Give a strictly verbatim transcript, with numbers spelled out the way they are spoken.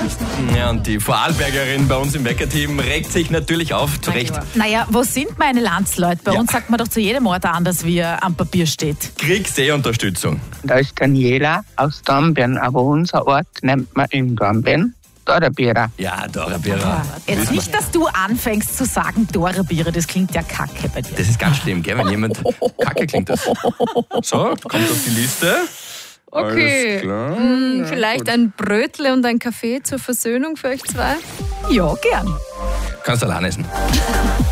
Ja, und die Vorarlbergerin bei uns im Wecker-Team regt sich natürlich auf, zu Recht. Naja, wo sind meine Landsleute? Bei Ja. uns sagt man doch zu jedem Ort anders, wie er am Papier steht. Kriegssee-Unterstützung. Da ist Daniela aus Dornbirn, aber unser Ort nennt man in Dornbirn Dorabira. Ja, Dora Bira. Jetzt nicht, dass du anfängst zu sagen, Dora Biere, das klingt ja kacke bei dir. Das ist ganz schlimm, gell? Wenn jemand kacke klingt das. So, kommt auf die Liste. Okay, Alles klar. Hm, vielleicht ein Brötle und ein Kaffee zur Versöhnung für euch zwei? Ja, gern. Kannst alleine essen.